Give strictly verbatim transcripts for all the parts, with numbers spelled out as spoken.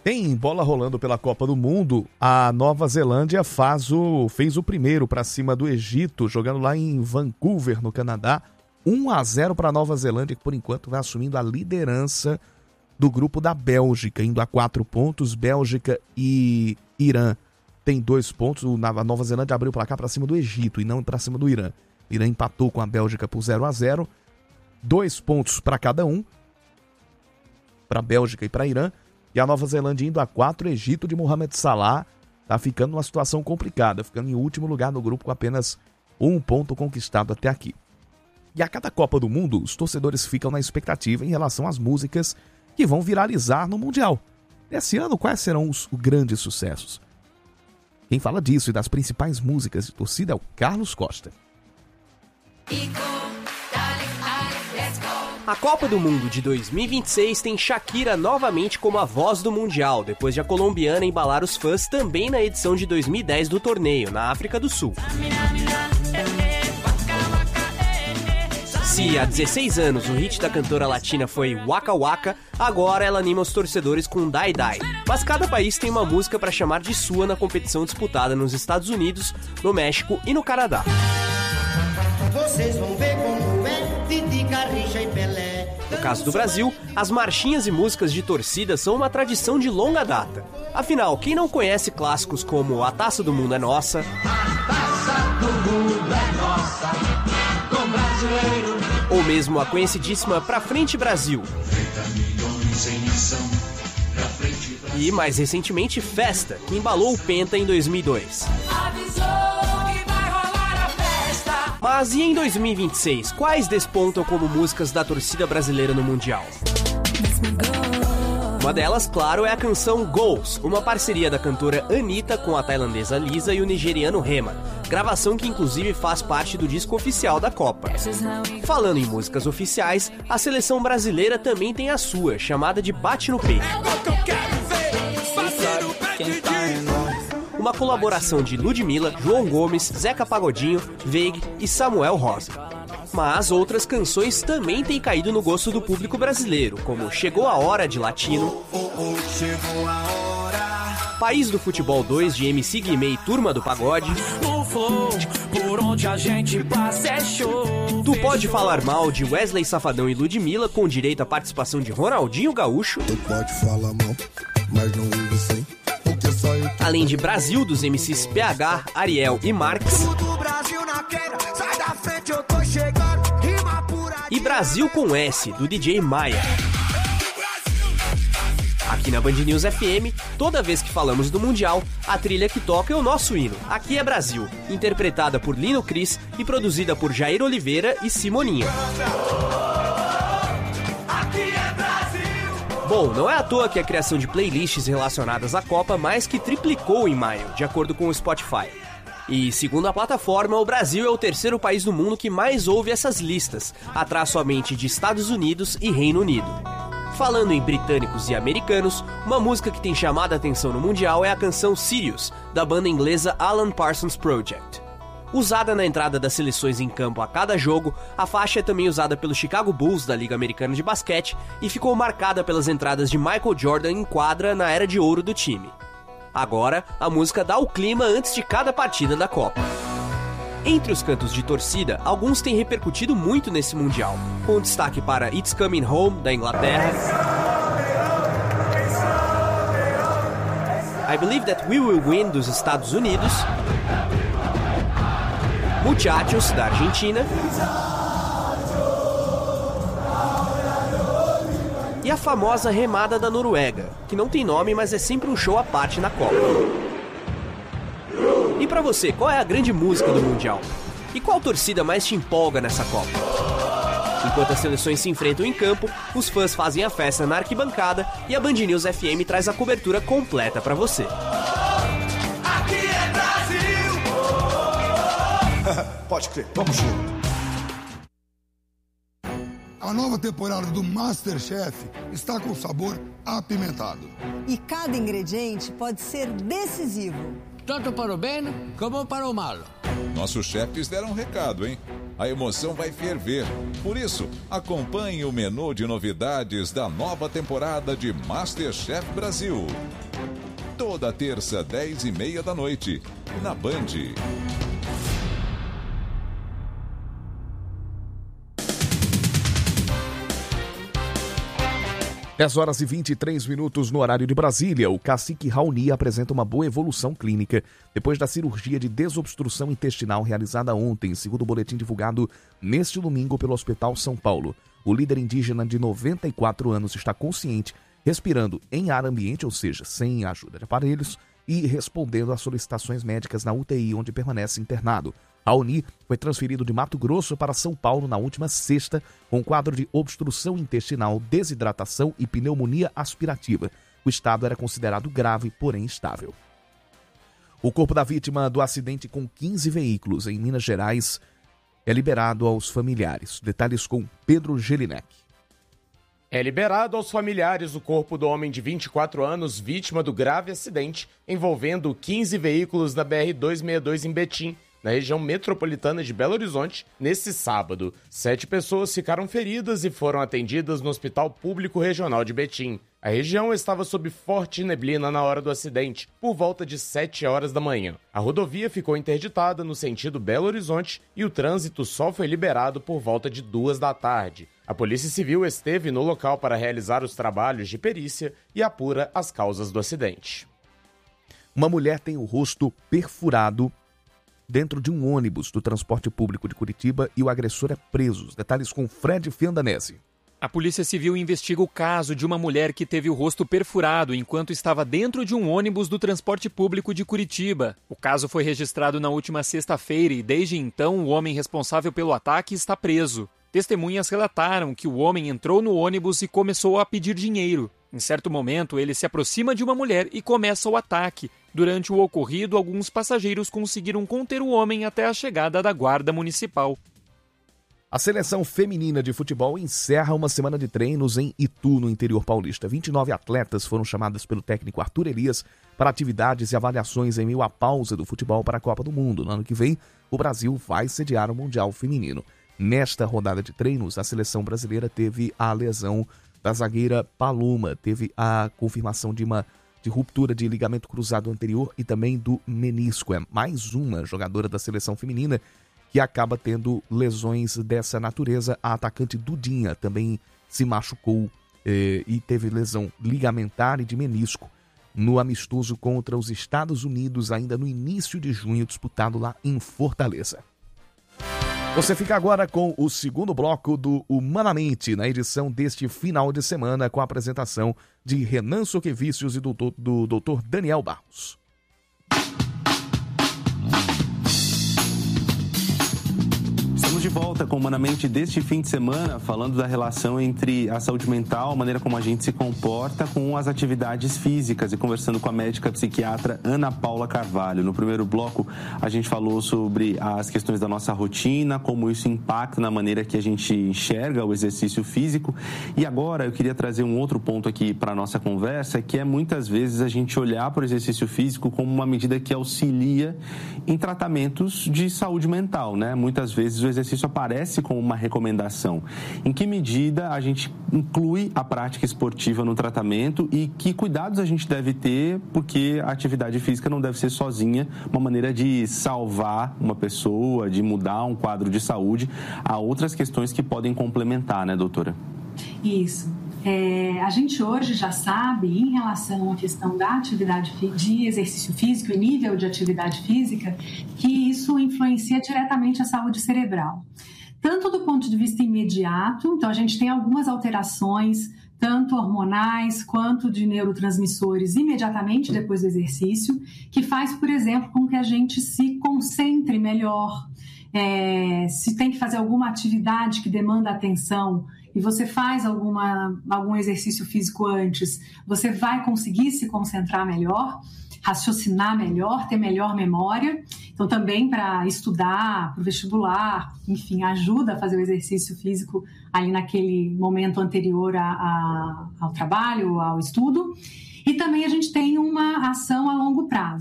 Tem bola rolando pela Copa do Mundo. A Nova Zelândia faz o, fez o primeiro para cima do Egito, jogando lá em Vancouver, no Canadá. um a zero para a Nova Zelândia, que por enquanto vai assumindo a liderança do grupo da Bélgica, indo a quatro pontos. Bélgica e Irã tem dois pontos. A Nova Zelândia abriu o placar para cima do Egito e não para cima do Irã. O Irã empatou com a Bélgica por zero a zero. Dois pontos para cada um, para a Bélgica e para Irã. E a Nova Zelândia indo a quatro, Egito de Mohamed Salah está ficando numa situação complicada, ficando em último lugar no grupo com apenas um ponto conquistado até aqui. E a cada Copa do Mundo, os torcedores ficam na expectativa em relação às músicas que vão viralizar no Mundial. Esse ano, quais serão os, os grandes sucessos? Quem fala disso e das principais músicas de torcida é o Carlos Costa. A Copa do Mundo de dois mil e vinte e seis tem Shakira novamente como a voz do Mundial, depois de a colombiana embalar os fãs também na edição de dois mil e dez do torneio, na África do Sul. Se há dezesseis anos o hit da cantora latina foi Waka Waka, agora ela anima os torcedores com Die Die. Mas cada país tem uma música para chamar de sua na competição disputada nos Estados Unidos, no México e no Canadá. Vocês vão ver como é, Didi, Garrincha e Pelé. No caso do Brasil, as marchinhas e músicas de torcida são uma tradição de longa data. Afinal, quem não conhece clássicos como A Taça do Mundo é Nossa, A Taça do Mundo é Nossa, com brasileiro, ou mesmo a conhecidíssima Pra Frente Brasil, milhões em missão, pra frente Brasil. E mais recentemente Festa, que embalou o Penta em dois mil e dois. Mas e em dois mil e vinte e seis, quais despontam como músicas da torcida brasileira no Mundial? Uma delas, claro, é a canção Goals, uma parceria da cantora Anitta com a tailandesa Lisa e o nigeriano Rema, gravação que inclusive faz parte do disco oficial da Copa. Falando em músicas oficiais, a seleção brasileira também tem a sua, chamada de Bate no Peito. Uma colaboração de Ludmilla, João Gomes, Zeca Pagodinho, Veig e Samuel Rosa. Mas outras canções também têm caído no gosto do público brasileiro, como Chegou a Hora de Latino, País do Futebol dois de M C Guimê e Turma do Pagode, Tu Pode Falar Mal de Wesley Safadão e Ludmilla, com direito à participação de Ronaldinho Gaúcho, Tu pode falar mal, mas não vive sem. Além de Brasil, dos M Cs P H, Ariel e Marques, e Brasil com S, do D J Maia. Aqui na Band News F M, toda vez que falamos do Mundial, a trilha que toca é o nosso hino, Aqui é Brasil, interpretada por Lino Cris e produzida por Jair Oliveira e Simoninha. Bom, não é à toa que a criação de playlists relacionadas à Copa mais que triplicou em maio, de acordo com o Spotify. E, segundo a plataforma, o Brasil é o terceiro país do mundo que mais ouve essas listas, atrás somente de Estados Unidos e Reino Unido. Falando em britânicos e americanos, uma música que tem chamado a atenção no Mundial é a canção Sirius, da banda inglesa Alan Parsons Project. Usada na entrada das seleções em campo a cada jogo, a faixa é também usada pelo Chicago Bulls da Liga Americana de Basquete e ficou marcada pelas entradas de Michael Jordan em quadra na era de ouro do time. Agora, a música dá o clima antes de cada partida da Copa. Entre os cantos de torcida, alguns têm repercutido muito nesse Mundial, com destaque para It's Coming Home, da Inglaterra, I Believe That We Will Win, dos Estados Unidos, Muchachos, da Argentina, e a famosa Remada da Noruega, que não tem nome, mas é sempre um show à parte na Copa. E pra você, qual é a grande música do Mundial? E qual torcida mais te empolga nessa Copa? Enquanto as seleções se enfrentam em campo, os fãs fazem a festa na arquibancada e a Band News F M traz a cobertura completa pra você. Pode crer, vamos junto. A nova temporada do MasterChef está com sabor apimentado. E cada ingrediente pode ser decisivo. Tanto para o bem como para o mal. Nossos chefes deram um recado, hein? a emoção vai ferver. Por isso, acompanhe o menu de novidades da nova temporada de MasterChef Brasil. Toda terça, dez e meia da noite, na Band. dez horas e vinte e três minutos no horário de Brasília. O cacique Raoni apresenta uma boa evolução clínica depois da cirurgia de desobstrução intestinal realizada ontem, segundo o boletim divulgado neste domingo pelo Hospital São Paulo. O líder indígena de noventa e quatro anos está consciente, respirando em ar ambiente, ou seja, sem a ajuda de aparelhos, e respondendo às solicitações médicas na U T I, onde permanece internado. Raoni foi transferido de Mato Grosso para São Paulo na última sexta, com quadro de obstrução intestinal, desidratação e pneumonia aspirativa. O estado era considerado grave, porém estável. O corpo da vítima do acidente com quinze veículos em Minas Gerais é liberado aos familiares. Detalhes com Pedro Gelinek. É liberado aos familiares o corpo do homem de vinte e quatro anos, vítima do grave acidente envolvendo quinze veículos na B R duzentos e sessenta e dois em Betim, na região metropolitana de Belo Horizonte, nesse sábado. Sete pessoas ficaram feridas e foram atendidas no Hospital Público Regional de Betim. A região estava sob forte neblina na hora do acidente, por volta de sete horas da manhã. A rodovia ficou interditada no sentido Belo Horizonte e o trânsito só foi liberado por volta de duas da tarde. A Polícia Civil esteve no local para realizar os trabalhos de perícia e apura as causas do acidente. Uma mulher tem o rosto perfurado dentro de um ônibus do transporte público de Curitiba e o agressor é preso. Detalhes com Fred Fiandanese. A Polícia Civil investiga o caso de uma mulher que teve o rosto perfurado enquanto estava dentro de um ônibus do transporte público de Curitiba. O caso foi registrado na última sexta-feira e desde então o homem responsável pelo ataque está preso. Testemunhas relataram que o homem entrou no ônibus e começou a pedir dinheiro. Em certo momento, ele se aproxima de uma mulher e começa o ataque. Durante o ocorrido, alguns passageiros conseguiram conter o homem até a chegada da Guarda Municipal. A seleção feminina de futebol encerra uma semana de treinos em Itu, no interior paulista. vinte e nove atletas foram chamadas pelo técnico Arthur Elias para atividades e avaliações em meio à pausa do futebol para a Copa do Mundo. No ano que vem, o Brasil vai sediar o Mundial Feminino. Nesta rodada de treinos, a seleção brasileira teve a lesão da zagueira Paloma, teve a confirmação de uma de ruptura de ligamento cruzado anterior e também do menisco. É mais uma jogadora da seleção feminina que acaba tendo lesões dessa natureza. A atacante Dudinha também se machucou eh, e teve lesão ligamentar e de menisco no amistoso contra os Estados Unidos, ainda no início de junho, disputado lá em Fortaleza. Você fica agora com o segundo bloco do Humanamente, na edição deste final de semana, com a apresentação de Renan Soquevicius e do, do doutor Daniel Barros. Estamos de volta com o Humanamente deste fim de semana, falando da relação entre a saúde mental, a maneira como a gente se comporta com as atividades físicas, e conversando com a médica psiquiatra Ana Paula Carvalho. No primeiro bloco, a gente falou sobre as questões da nossa rotina, como isso impacta na maneira que a gente enxerga o exercício físico. E agora eu queria trazer um outro ponto aqui para a nossa conversa, que é muitas vezes a gente olhar para o exercício físico como uma medida que auxilia em tratamentos de saúde mental, né? Muitas vezes o exercício aparece como uma recomendação. Em que medida a gente inclui a prática esportiva no tratamento e que cuidados a gente deve ter, porque a atividade física não deve ser sozinha uma maneira de salvar uma pessoa, de mudar um quadro de saúde. Há outras questões que podem complementar, né, doutora? Isso. É, a gente hoje já sabe, em relação à questão da atividade de exercício físico e nível de atividade física, que isso influencia diretamente a saúde cerebral. Tanto do ponto de vista imediato, então a gente tem algumas alterações, tanto hormonais quanto de neurotransmissores, imediatamente depois do exercício, que faz, por exemplo, com que a gente se concentre melhor. É, se tem que fazer alguma atividade que demanda atenção e você faz alguma, algum exercício físico antes, você vai conseguir se concentrar melhor, raciocinar melhor, ter melhor memória. Então, também para estudar, para o vestibular, enfim, ajuda a fazer o exercício físico ali naquele momento anterior a, a, ao trabalho, ao estudo. E também a gente tem uma ação a longo prazo.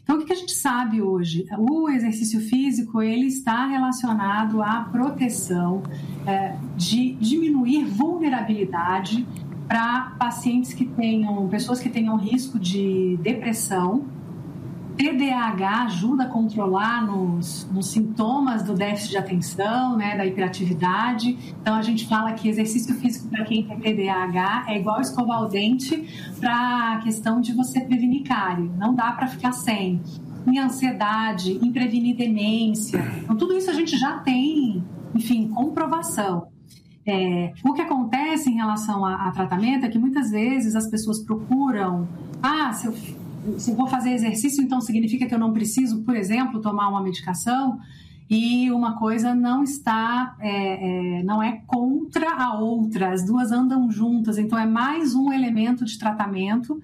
Então, o que a gente sabe hoje? O exercício físico, ele está relacionado à proteção, é, de diminuir vulnerabilidade para pacientes que tenham, pessoas que tenham risco de depressão. T D A H ajuda a controlar nos, nos sintomas do déficit de atenção, né, da hiperatividade. Então, a gente fala que exercício físico para quem tem T D A H é igual escovar o dente para a questão de você prevenir cárie. Não dá para ficar sem. Em ansiedade, em prevenir demência. Então, tudo isso a gente já tem, enfim, comprovação. É, o que acontece em relação a, a tratamento é que muitas vezes as pessoas procuram... Ah, se eu... Se eu vou fazer exercício, então significa que eu não preciso, por exemplo, tomar uma medicação, e uma coisa não está, é, é, não é contra a outra, as duas andam juntas, então é mais um elemento de tratamento.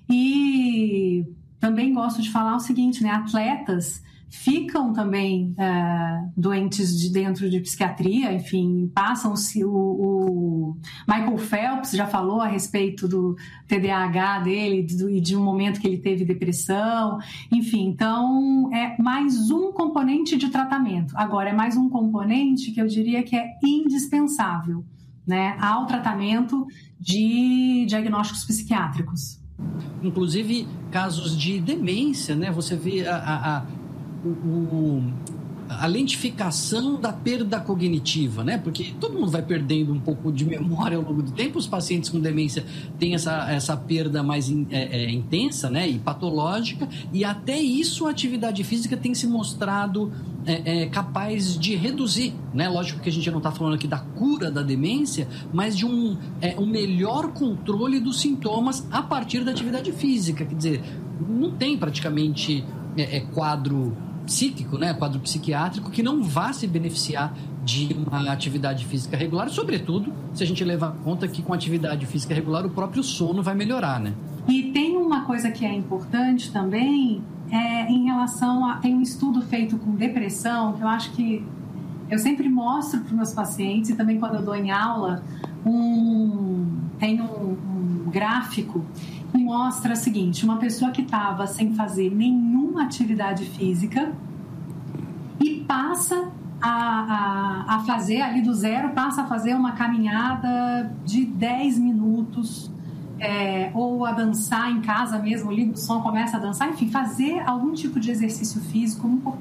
E também gosto de falar o seguinte, né, atletas ficam também é, doentes de dentro de psiquiatria, enfim, passam-se o, o Michael Phelps já falou a respeito do T D A H dele e de, de um momento que ele teve depressão, enfim, então é mais um componente de tratamento. Agora, é mais um componente que eu diria que é indispensável, né, ao tratamento de diagnósticos psiquiátricos. Inclusive, casos de demência, né, você vê a, a, a O, o, a lentificação da perda cognitiva, né? Porque todo mundo vai perdendo um pouco de memória ao longo do tempo. Os pacientes com demência têm essa, essa perda mais in, é, é, intensa, né? E patológica, e até isso a atividade física tem se mostrado é, é, capaz de reduzir, né? Lógico que a gente não está falando aqui da cura da demência, mas de um, é, um melhor controle dos sintomas a partir da atividade física. Quer dizer, não tem praticamente é, é, quadro psíquico, né, quadro psiquiátrico que não vá se beneficiar de uma atividade física regular, sobretudo se a gente levar em conta que com atividade física regular o próprio sono vai melhorar, né? E tem uma coisa que é importante também, é, em relação a... Tem um estudo feito com depressão, que eu acho que eu sempre mostro para os meus pacientes, e também quando eu dou em aula, um, tem um, um gráfico que mostra o seguinte: uma pessoa que estava sem fazer nenhuma atividade física e passa a, a, a fazer ali do zero, passa a fazer uma caminhada de dez minutos, é, ou a dançar em casa mesmo, liga o som, começa a dançar, enfim, fazer algum tipo de exercício físico um pouquinho